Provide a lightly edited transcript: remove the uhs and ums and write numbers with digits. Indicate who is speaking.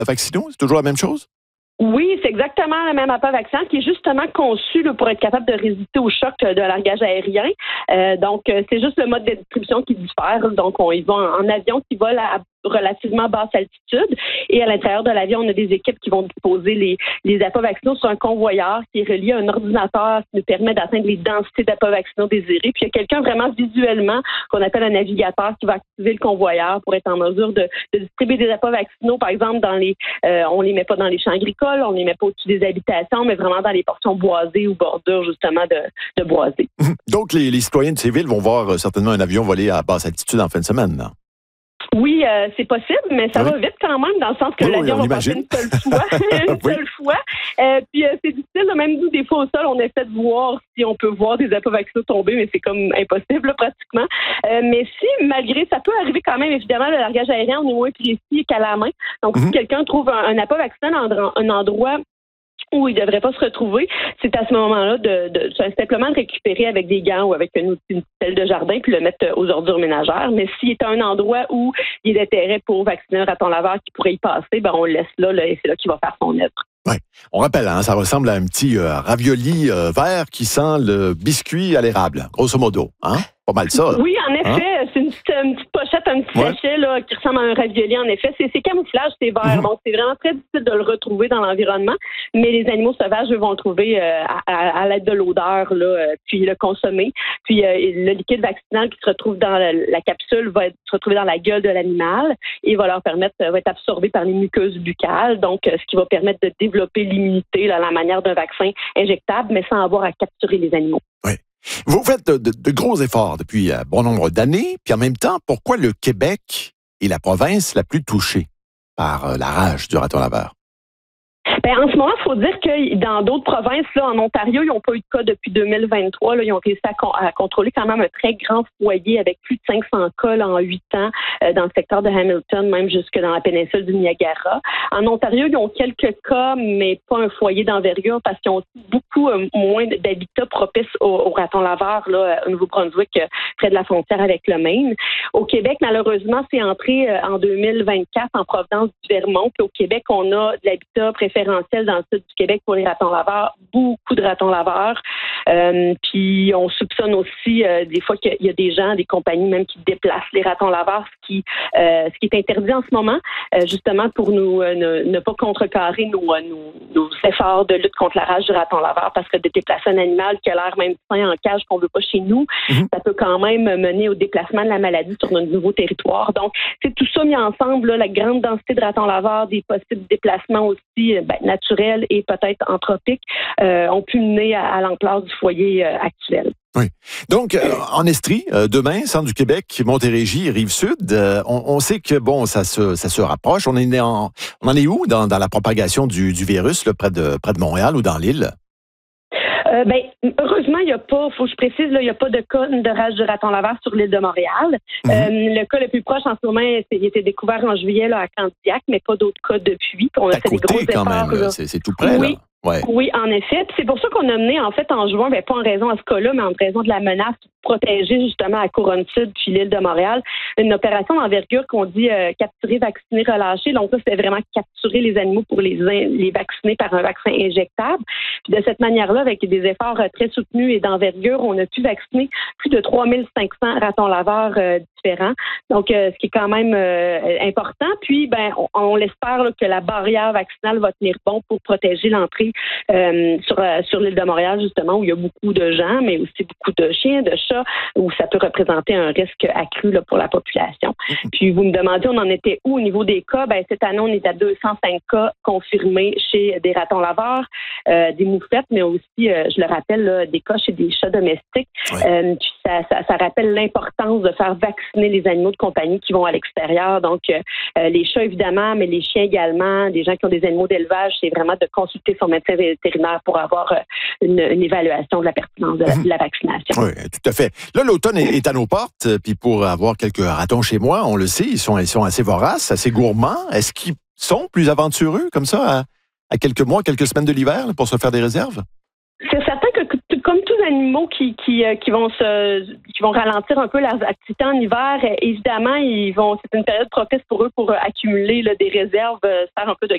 Speaker 1: vaccinaux? C'est toujours la même chose?
Speaker 2: Oui, c'est exactement le même appât vaccinal qui est justement conçu là, pour être capable de résister au choc de largage aérien. Donc, c'est juste le mode de distribution qui diffère. Donc, ils vont en avion qui vole à relativement basse altitude. Et à l'intérieur de l'avion, on a des équipes qui vont disposer les appâts vaccinaux sur un convoyeur qui est relié à un ordinateur qui nous permet d'atteindre les densités d'appâts vaccinaux désirées. Puis il y a quelqu'un vraiment visuellement qu'on appelle un navigateur qui va activer le convoyeur pour être en mesure de distribuer des appâts vaccinaux, par exemple, on les met pas dans les champs agricoles, on les met pas au-dessus des habitations, mais vraiment dans les portions boisées ou bordures justement de boisées.
Speaker 1: Donc les citoyens de ces villes vont voir certainement un avion voler à basse altitude en fin de semaine, là.
Speaker 2: Oui, c'est possible, mais ça va vite quand même, dans le sens que l'avion va passer une seule fois. Puis c'est difficile, là, même nous, des fois au sol, on essaie de voir si on peut voir des appâts vaccinaux tomber, mais c'est comme impossible, là, pratiquement. Mais si, malgré, ça peut arriver quand même, évidemment, le largage aérien, on est moins précis qu'à la main. Donc, si quelqu'un trouve un appât vaccinal dans un endroit où il ne devrait pas se retrouver, c'est à ce moment-là de simplement le récupérer avec des gants ou avec une pelle de jardin puis le mettre aux ordures ménagères. Mais s'il est à un endroit où il y a d'intérêt pour vacciner un raton laveur qui pourrait y passer, ben on le laisse là et c'est là qu'il va faire son œuvre.
Speaker 1: Ouais. On rappelle, ça ressemble à un petit ravioli vert qui sent le biscuit à l'érable, grosso modo. Hein? Pas mal ça.
Speaker 2: Oui, en effet, c'est une petite pochette, un petit sachet là, qui ressemble à un ravioli, en effet. C'est camouflage, c'est vert. Donc, c'est vraiment très difficile de le retrouver dans l'environnement. Mais les animaux sauvages, eux, vont le trouver à l'aide de l'odeur, là, puis le consommer. Puis le liquide vaccinal qui se retrouve dans la capsule va se retrouver dans la gueule de l'animal et va être absorbé par les muqueuses buccales. Donc, ce qui va permettre de développer l'immunité là, à la manière d'un vaccin injectable, mais sans avoir à capturer les animaux.
Speaker 1: Oui. Vous faites de gros efforts depuis bon nombre d'années, puis en même temps, pourquoi le Québec est la province la plus touchée par la rage du raton laveur?
Speaker 2: Ben, en ce moment, il faut dire que dans d'autres provinces, là, en Ontario, ils n'ont pas eu de cas depuis 2023. Là, ils ont réussi à contrôler quand même un très grand foyer avec plus de 500 cas là, en 8 ans dans le secteur de Hamilton, même jusque dans la péninsule du Niagara. En Ontario, ils ont quelques cas, mais pas un foyer d'envergure parce qu'ils ont aussi beaucoup moins d'habitats propices aux ratons laveurs là, au Nouveau-Brunswick, près de la frontière avec le Maine. Au Québec, malheureusement, c'est entré en 2024 en provenance du Vermont. Puis au Québec, on a de l'habitat préférentiel dans le sud du Québec pour les ratons laveurs, beaucoup de ratons laveurs. Puis on soupçonne aussi des fois qu'il y a des gens, des compagnies même qui déplacent les ratons laveurs, ce qui est interdit en ce moment, justement pour nous ne pas contrecarrer nos efforts de lutte contre la rage du raton laveur, parce que de déplacer un animal qui a l'air même sain en cage qu'on veut pas chez nous, ça peut quand même mener au déplacement de la maladie sur notre nouveau territoire. Donc, c'est tout ça mis ensemble, là, la grande densité de ratons laveurs, des possibles déplacements aussi naturels et peut-être anthropiques, ont pu mener à l'ampleur du foyer actuel.
Speaker 1: Oui. Donc, en Estrie, demain, centre du Québec, Montérégie, Rive-Sud, on sait que, bon, ça se rapproche. On en est où dans la propagation du virus, là, près de Montréal ou dans l'île?
Speaker 2: Heureusement, il n'y a pas, faut que je précise, il n'y a pas de cas de rage du raton laveur sur l'île de Montréal. Le cas le plus proche en ce moment, il a été découvert en juillet là, à Candiac, mais pas d'autres cas depuis. On a fait des gros efforts.
Speaker 1: Quand même, c'est tout près,
Speaker 2: oui.
Speaker 1: Là. Ouais.
Speaker 2: Oui, en effet. Puis c'est pour ça qu'on a mené, en fait, en juin, pas en raison à ce cas-là, mais en raison de la menace protégée, justement, à Couronne-Sud puis l'île de Montréal, une opération d'envergure qu'on dit capturer, vacciner, relâcher. Donc, ça, c'était vraiment capturer les animaux pour les vacciner par un vaccin injectable. Puis de cette manière-là, avec des efforts très soutenus et d'envergure, on a pu vacciner plus de 3500 ratons laveurs différents. Donc, ce qui est quand même important. Puis, on l'espère là, que la barrière vaccinale va tenir bon pour protéger l'entrée sur l'île de Montréal, justement, où il y a beaucoup de gens, mais aussi beaucoup de chiens, de chats, où ça peut représenter un risque accru là, pour la population. Puis, vous me demandez, on en était où au niveau des cas? Cette année, on est à 205 cas confirmés chez des ratons laveurs, des moufettes, mais aussi, je le rappelle, là, des cas chez des chats domestiques. Puis, ça rappelle l'importance de faire vacciner les animaux de compagnie qui vont à l'extérieur. Donc, les chats, évidemment, mais les chiens également, des gens qui ont des animaux d'élevage, c'est vraiment de consulter son médecin vétérinaire pour avoir une évaluation de la pertinence de la vaccination.
Speaker 1: Oui, tout à fait. Là, l'automne est à nos portes, puis pour avoir quelques ratons chez moi, on le sait, ils sont assez voraces, assez gourmands. Est-ce qu'ils sont plus aventureux, comme ça, à quelques mois, quelques semaines de l'hiver, là, pour se faire des réserves?
Speaker 2: C'est certain que comme tous les animaux qui vont ralentir un peu leurs activités en hiver, évidemment, c'est une période propice pour eux pour accumuler là, des réserves, faire un peu de